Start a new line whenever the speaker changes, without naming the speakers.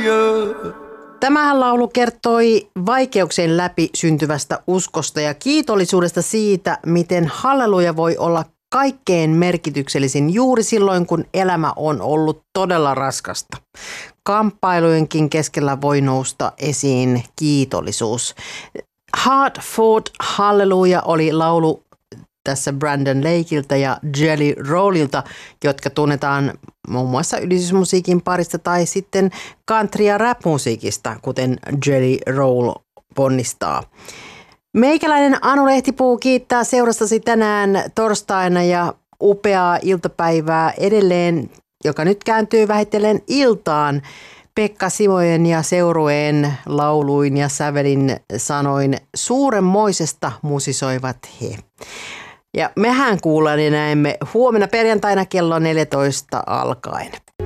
Tämähän laulu kertoi vaikeuksien läpi syntyvästä uskosta ja kiitollisuudesta siitä, miten halleluja voi olla kaikkein merkityksellisin juuri silloin, kun elämä on ollut todella raskasta. Kamppailujenkin keskellä voi nousta esiin kiitollisuus. Hard Fought Hallelujah oli laulu tässä Brandon Lakeilta ja Jelly Rollilta, jotka tunnetaan muun muassa yhdistysmusiikin parista tai sitten country- ja rap-musiikista, kuten Jelly Roll ponnistaa. Meikäläinen Anu Lehtipuu kiittää seurastasi tänään torstaina ja upeaa iltapäivää edelleen, joka nyt kääntyy vähitellen iltaan. Pekka Simojen ja seurueen lauluin ja sävelin sanoin suurenmoisesta musisoivat he. Ja mehän kuullaan ja näemme huomenna perjantaina kello 14 alkaen.